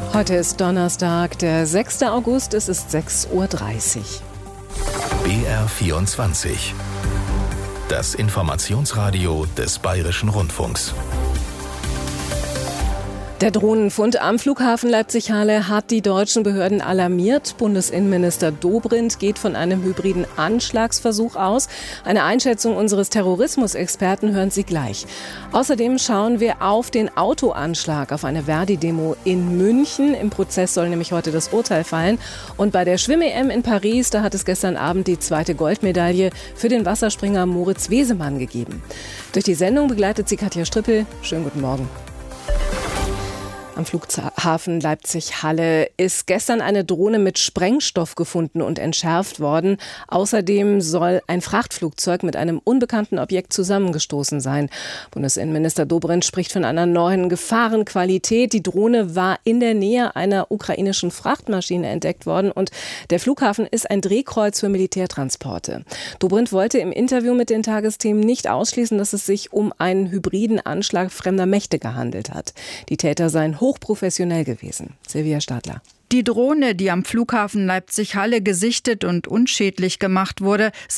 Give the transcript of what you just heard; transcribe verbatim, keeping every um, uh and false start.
Heute ist Donnerstag, der sechster August, es ist sechs Uhr dreißig. B R vierundzwanzig. Das Informationsradio des Bayerischen Rundfunks. Der Drohnenfund am Flughafen Leipzig-Halle hat die deutschen Behörden alarmiert. Bundesinnenminister Dobrindt geht von einem hybriden Anschlagsversuch aus. Eine Einschätzung unseres Terrorismusexperten hören Sie gleich. Außerdem schauen wir auf den Autoanschlag auf eine Verdi-Demo in München. Im Prozess soll nämlich heute das Urteil fallen. Und bei der Schwimm-E M in Paris, da hat es gestern Abend die zweite Goldmedaille für den Wasserspringer Moritz Wesemann gegeben. Durch die Sendung begleitet sie Katja Strippel. Schönen guten Morgen. Am Flughafen Leipzig-Halle ist gestern eine Drohne mit Sprengstoff gefunden und entschärft worden. Außerdem soll ein Frachtflugzeug mit einem unbekannten Objekt zusammengestoßen sein. Bundesinnenminister Dobrindt spricht von einer neuen Gefahrenqualität. Die Drohne war in der Nähe einer ukrainischen Frachtmaschine entdeckt worden und der Flughafen ist ein Drehkreuz für Militärtransporte. Dobrindt wollte im Interview mit den Tagesthemen nicht ausschließen, dass es sich um einen hybriden Anschlag fremder Mächte gehandelt hat. Die Täter seien hochprofessionell gewesen. Silvia Stadler. Die Drohne, die am Flughafen Leipzig-Halle gesichtet und unschädlich gemacht wurde,